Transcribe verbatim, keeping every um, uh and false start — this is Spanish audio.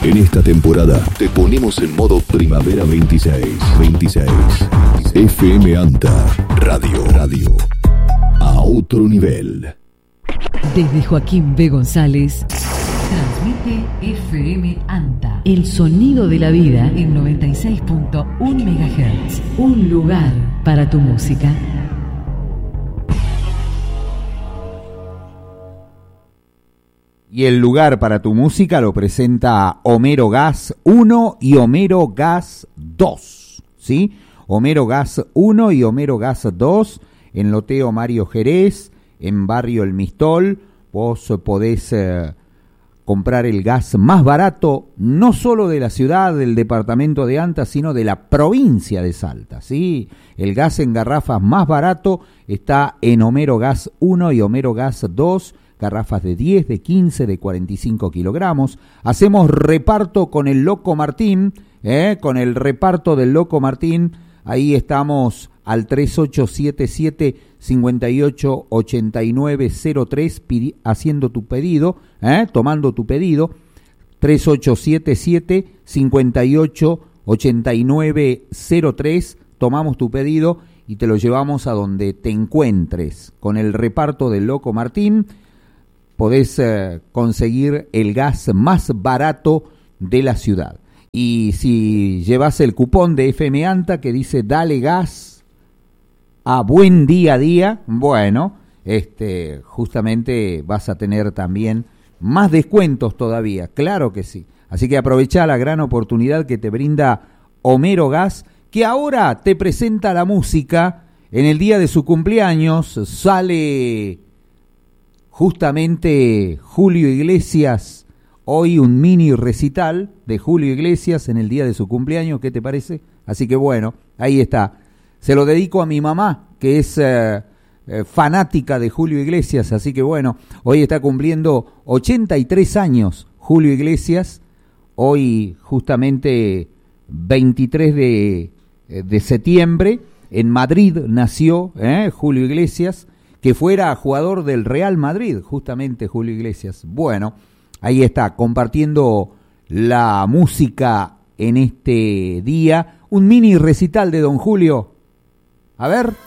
En esta temporada te ponemos en modo Primavera veintiséis. veintiséis. F M Anta. Radio. Radio. A otro nivel. Desde Joaquín B. González, transmite F M Anta. El sonido de la vida en noventa y seis punto uno megahertz. Un lugar para tu música. Y el lugar para tu música lo presenta Homero Gas uno y Homero Gas dos, ¿sí? Homero Gas uno y Homero Gas dos en Loteo Mario Jerez, en Barrio El Mistol. Vos podés eh, comprar el gas más barato, no solo de la ciudad, del departamento de Anta, sino de la provincia de Salta, ¿sí? El gas en garrafas más barato está en Homero Gas uno y Homero Gas dos, garrafas de diez, de quince, de cuarenta y cinco kilogramos. Hacemos reparto con el Loco Martín, ¿eh? con el reparto del Loco Martín. Ahí estamos al tres ocho siete siete, cinco ocho ocho nueve cero tres pidi- haciendo tu pedido, ¿eh? tomando tu pedido. tres ocho siete siete, cinco ocho ocho nueve cero tres, tomamos tu pedido y te lo llevamos a donde te encuentres. Con el reparto del Loco Martín podés eh, conseguir el gas más barato de la ciudad. Y si llevas el cupón de F M Anta que dice dale gas a buen día a día, bueno, este, justamente vas a tener también más descuentos todavía, claro que sí. Así que aprovechá la gran oportunidad que te brinda Homero Gas, que ahora te presenta la música. En el día de su cumpleaños sale justamente Julio Iglesias, hoy un mini recital de Julio Iglesias en el día de su cumpleaños, ¿qué te parece? Así que bueno, ahí está. Se lo dedico a mi mamá, que es eh, eh, fanática de Julio Iglesias, así que bueno, hoy está cumpliendo ochenta y tres años Julio Iglesias, hoy justamente veintitrés de, de septiembre, en Madrid nació eh, Julio Iglesias, que fuera jugador del Real Madrid, justamente Julio Iglesias. Bueno, ahí está, compartiendo la música en este día. Un mini recital de Don Julio. A ver.